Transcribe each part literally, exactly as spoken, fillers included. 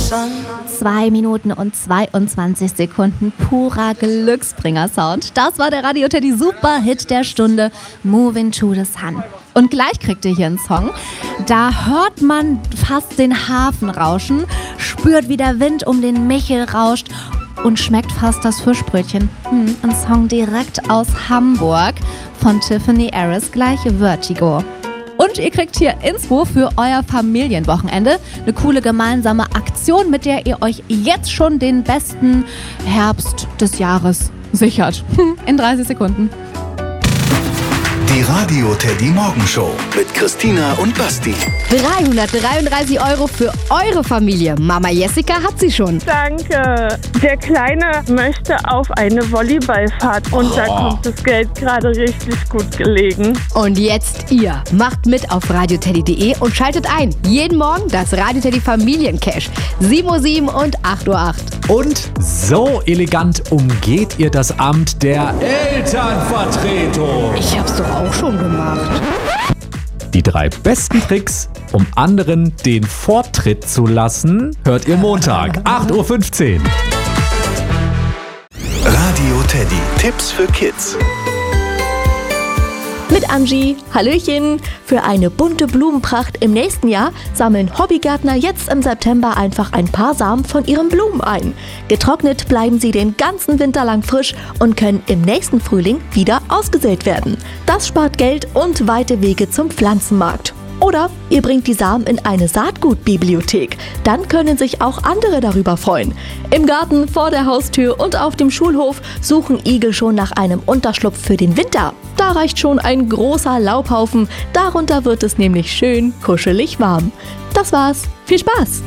Zwei Minuten und zweiundzwanzig Sekunden purer Glücksbringer-Sound. Das war der Radio Teddy Superhit der Stunde, Moving to the Sun. Und gleich kriegt ihr hier einen Song. Da hört man fast den Hafen rauschen, spürt, wie der Wind um den Michel rauscht und schmeckt fast das Fischbrötchen. Hm, ein Song direkt aus Hamburg von Tiffany Harris, gleich Vertigo. Und ihr kriegt hier Inspo für euer Familienwochenende. Eine coole gemeinsame Aktion, mit der ihr euch jetzt schon den besten Herbst des Jahres sichert. In dreißig Sekunden. Die Radio Teddy Morgenshow mit Christina und Basti. dreihundertdreiunddreißig Euro für eure Familie. Mama Jessica hat sie schon. Danke. Der Kleine möchte auf eine Volleyballfahrt und oh. da kommt das Geld gerade richtig gut gelegen. Und jetzt ihr. Macht mit auf radioteddy punkt de und schaltet ein. Jeden Morgen das Radio Teddy Familiencash. sieben Uhr sieben und acht Uhr acht. Und so elegant umgeht ihr das Amt der Elternvertretung. Ich hab's doch auch schon gemacht. Die drei besten Tricks, um anderen den Vortritt zu lassen, hört ihr Montag, acht Uhr fünfzehn. Radio Teddy. Tipps für Kids. Mit Angie. Hallöchen. Für eine bunte Blumenpracht im nächsten Jahr sammeln Hobbygärtner jetzt im September einfach ein paar Samen von ihren Blumen ein. Getrocknet bleiben sie den ganzen Winter lang frisch und können im nächsten Frühling wieder ausgesät werden. Das spart Geld und weite Wege zum Pflanzenmarkt. Oder ihr bringt die Samen in eine Saatgutbibliothek. Dann können sich auch andere darüber freuen. Im Garten, vor der Haustür und auf dem Schulhof suchen Igel schon nach einem Unterschlupf für den Winter. Da reicht schon ein großer Laubhaufen. Darunter wird es nämlich schön kuschelig warm. Das war's. Viel Spaß!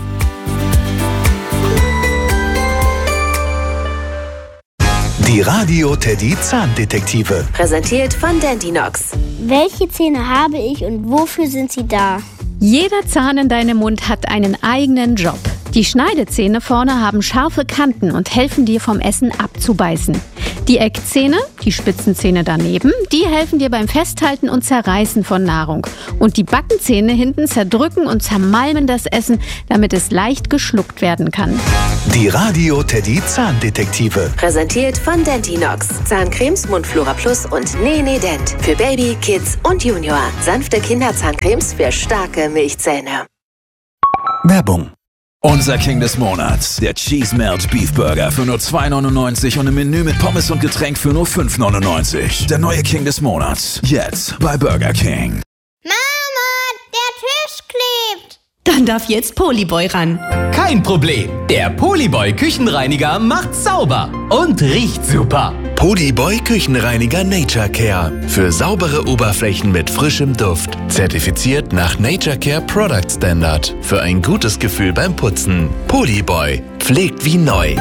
Die Radio Teddy Zahndetektive. Präsentiert von Dentinox. Welche Zähne habe ich und wofür sind sie da? Jeder Zahn in deinem Mund hat einen eigenen Job. Die Schneidezähne vorne haben scharfe Kanten und helfen dir vom Essen abzubeißen. Die Eckzähne, die Spitzenzähne daneben, die helfen dir beim Festhalten und Zerreißen von Nahrung. Und die Backenzähne hinten zerdrücken und zermalmen das Essen, damit es leicht geschluckt werden kann. Die Radio Teddy Zahndetektive. Präsentiert von Dentinox. Zahncremes, Mundflora Plus und Nene Dent. Für Baby, Kids und Junior. Sanfte Kinderzahncremes für starke Milchzähne. Werbung. Unser King des Monats, der Cheese Melt Beef Burger für nur zwei neunundneunzig und im Menü mit Pommes und Getränk für nur fünf neunundneunzig. Der neue King des Monats, jetzt bei Burger King. Mama, der Tisch klebt. Dann darf jetzt Polyboy ran. Kein Problem, der Polyboy Küchenreiniger macht sauber und riecht super. Polyboy Küchenreiniger Nature Care. Für saubere Oberflächen mit frischem Duft. Zertifiziert nach Nature Care Product Standard. Für ein gutes Gefühl beim Putzen. Polyboy. Pflegt wie neu.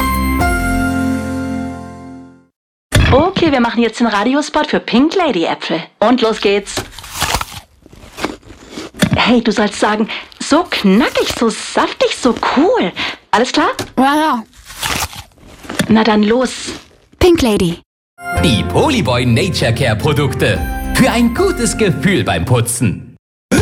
Okay, wir machen jetzt den Radiospot für Pink Lady Äpfel. Und los geht's. Hey, du sollst sagen, so knackig, so saftig, so cool. Alles klar? Ja, ja. Na dann los. Pink Lady. Die Polyboy Nature Care Produkte. Für ein gutes Gefühl beim Putzen.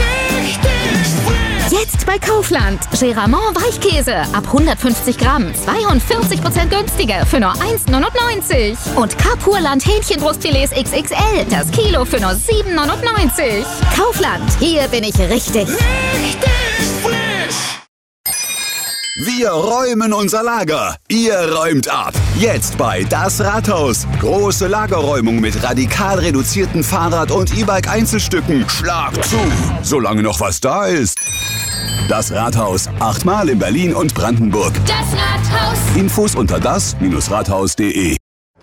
Jetzt bei Kaufland. Geramont Weichkäse ab hundertfünfzig Gramm. zweiundvierzig Prozent günstiger für nur eins neunundneunzig. Und Carpurland Hähnchenbrustfilets X X L. Das Kilo für nur sieben neunundneunzig. Kaufland. Hier bin ich richtig. Richtig frisch. Wir räumen unser Lager. Ihr räumt ab. Jetzt bei Das Rathaus. Große Lagerräumung mit radikal reduzierten Fahrrad- und E-Bike-Einzelstücken. Schlag zu, solange noch was da ist. Das Rathaus. Achtmal in Berlin und Brandenburg. Das Rathaus. Infos unter das Rathaus punkt de.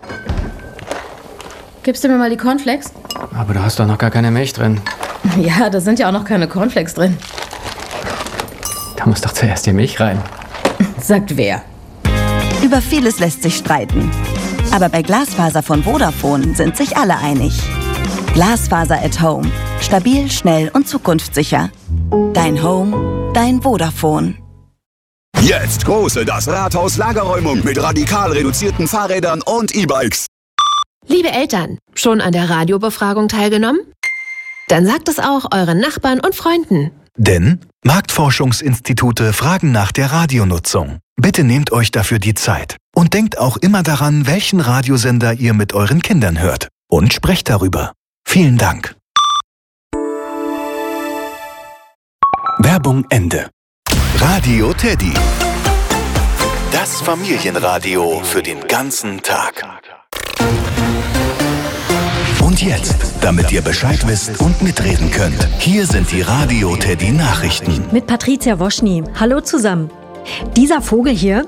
Gibst du mir mal die Cornflakes? Aber du hast doch noch gar keine Milch drin. Ja, da sind ja auch noch keine Cornflakes drin. Da muss doch zuerst die Milch rein. Sagt wer? Über vieles lässt sich streiten. Aber bei Glasfaser von Vodafone sind sich alle einig. Glasfaser at Home. Stabil, schnell und zukunftssicher. Dein Home, dein Vodafone. Jetzt große Das Rathaus Lagerräumung mit radikal reduzierten Fahrrädern und E-Bikes. Liebe Eltern, schon an der Radiobefragung teilgenommen? Dann sagt es auch euren Nachbarn und Freunden. Denn Marktforschungsinstitute fragen nach der Radionutzung. Bitte nehmt euch dafür die Zeit. Und denkt auch immer daran, welchen Radiosender ihr mit euren Kindern hört. Und sprecht darüber. Vielen Dank. Werbung Ende. Radio Teddy. Das Familienradio für den ganzen Tag. Und jetzt, damit ihr Bescheid wisst und mitreden könnt, hier sind die Radio Teddy Nachrichten. Mit Patricia Woschny. Hallo zusammen. Dieser Vogel hier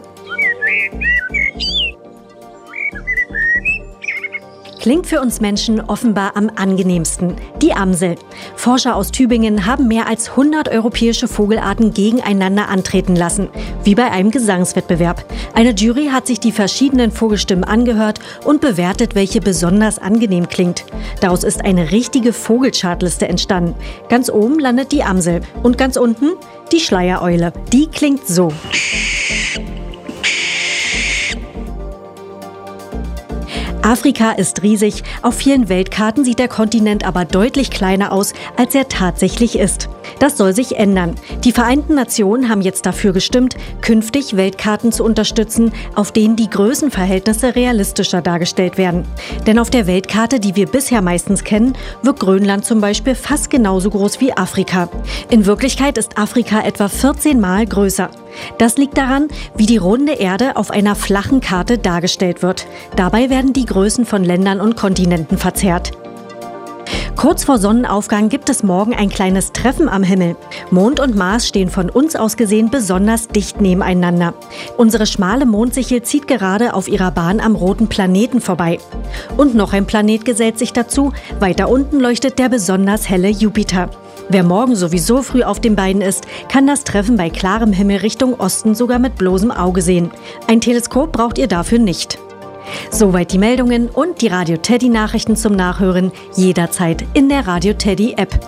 klingt für uns Menschen offenbar am angenehmsten. Die Amsel. Forscher aus Tübingen haben mehr als hundert europäische Vogelarten gegeneinander antreten lassen. Wie bei einem Gesangswettbewerb. Eine Jury hat sich die verschiedenen Vogelstimmen angehört und bewertet, welche besonders angenehm klingt. Daraus ist eine richtige Vogelchartliste entstanden. Ganz oben landet die Amsel und ganz unten die Schleiereule. Die klingt so. Afrika ist riesig. Auf vielen Weltkarten sieht der Kontinent aber deutlich kleiner aus, als er tatsächlich ist. Das soll sich ändern. Die Vereinten Nationen haben jetzt dafür gestimmt, künftig Weltkarten zu unterstützen, auf denen die Größenverhältnisse realistischer dargestellt werden. Denn auf der Weltkarte, die wir bisher meistens kennen, wirkt Grönland zum Beispiel fast genauso groß wie Afrika. In Wirklichkeit ist Afrika etwa vierzehn Mal größer. Das liegt daran, wie die runde Erde auf einer flachen Karte dargestellt wird. Dabei werden die Größen von Ländern und Kontinenten verzerrt. Kurz vor Sonnenaufgang gibt es morgen ein kleines Treffen am Himmel. Mond und Mars stehen von uns aus gesehen besonders dicht nebeneinander. Unsere schmale Mondsichel zieht gerade auf ihrer Bahn am roten Planeten vorbei. Und noch ein Planet gesellt sich dazu. Weiter unten leuchtet der besonders helle Jupiter. Wer morgen sowieso früh auf den Beinen ist, kann das Treffen bei klarem Himmel Richtung Osten sogar mit bloßem Auge sehen. Ein Teleskop braucht ihr dafür nicht. Soweit die Meldungen und die Radio Teddy Nachrichten zum Nachhören jederzeit in der Radio Teddy App.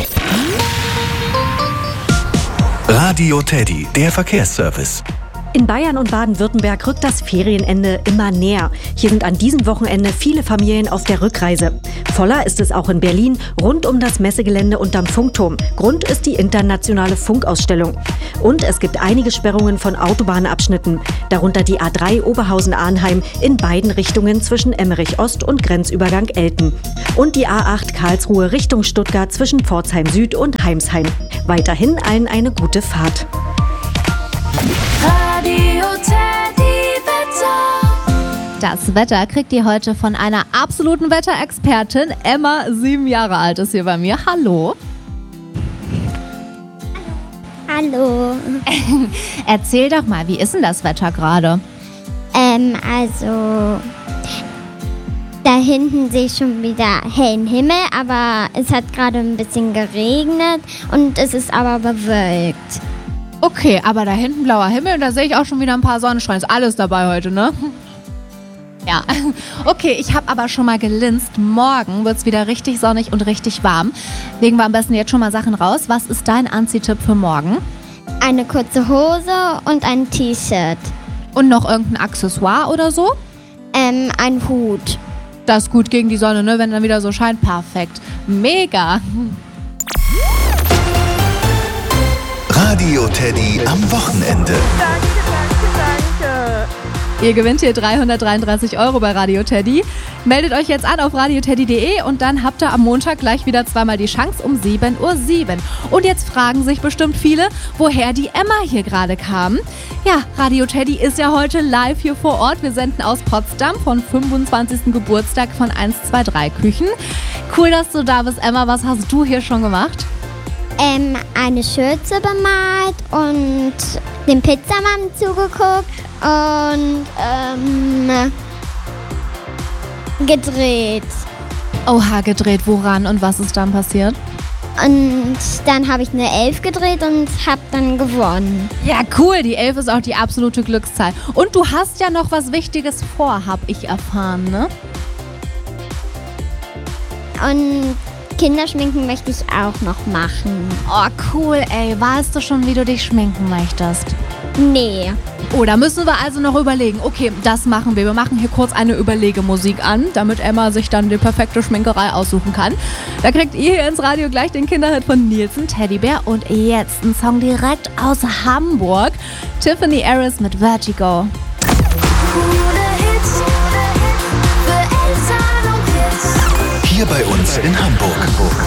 Radio Teddy, der Verkehrsservice. In Bayern und Baden-Württemberg rückt das Ferienende immer näher. Hier sind an diesem Wochenende viele Familien auf der Rückreise. Voller ist es auch in Berlin, rund um das Messegelände unterm Funkturm. Grund ist die internationale Funkausstellung. Und es gibt einige Sperrungen von Autobahnabschnitten, darunter die A drei Oberhausen-Arnheim in beiden Richtungen zwischen Emmerich Ost und Grenzübergang Elten. Und die A acht Karlsruhe Richtung Stuttgart zwischen Pforzheim Süd und Heimsheim. Weiterhin allen eine gute Fahrt. Radio Teddy Wetter. Das Wetter kriegt ihr heute von einer absoluten Wetterexpertin. Emma, sieben Jahre alt, ist hier bei mir. Hallo. Hallo. Erzähl doch mal, wie ist denn das Wetter gerade? Ähm, also da hinten sehe ich schon wieder hellen Himmel, aber es hat gerade ein bisschen geregnet und es ist aber bewölkt. Okay, aber da hinten blauer Himmel und da sehe ich auch schon wieder ein paar Sonnenstrahlen. Ist alles dabei heute, ne? Ja. Okay, ich habe aber schon mal gelinst. Morgen wird es wieder richtig sonnig und richtig warm. Legen wir am besten jetzt schon mal Sachen raus. Was ist dein Anziehtipp für morgen? Eine kurze Hose und ein T-Shirt. Und noch irgendein Accessoire oder so? Ähm, ein Hut. Das ist gut gegen die Sonne, ne? Wenn dann wieder so scheint. Perfekt. Mega. Radio Teddy am Wochenende. Danke, danke, danke. Ihr gewinnt hier dreihundertdreiunddreißig Euro bei Radio Teddy. Meldet euch jetzt an auf radio teddy punkt de und dann habt ihr am Montag gleich wieder zweimal die Chance um sieben Uhr sieben. Und jetzt fragen sich bestimmt viele, woher die Emma hier gerade kam. Ja, Radio Teddy ist ja heute live hier vor Ort. Wir senden aus Potsdam vom fünfundzwanzigsten Geburtstag von eins zwei drei Küchen. Cool, dass du da bist, Emma. Was hast du hier schon gemacht? Ähm, eine Schürze bemalt und dem Pizzamann zugeguckt und ähm, gedreht. Oha, gedreht. Woran und was ist dann passiert? Und dann habe ich eine Elf gedreht und habe dann gewonnen. Ja, cool. Die Elf ist auch die absolute Glückszahl. Und du hast ja noch was Wichtiges vor, habe ich erfahren, ne? Und Kinderschminken möchte ich auch noch machen. Oh, cool, ey. Weißt du schon, wie du dich schminken möchtest? Nee. Oh, da müssen wir also noch überlegen. Okay, das machen wir. Wir machen hier kurz eine Überlegemusik an, damit Emma sich dann die perfekte Schminkerei aussuchen kann. Da kriegt ihr hier ins Radio gleich den Kinderhit von Nielsen, Teddybär. Und jetzt ein Song direkt aus Hamburg. Tiffany Harris mit Vertigo. Hier bei uns in Hamburg.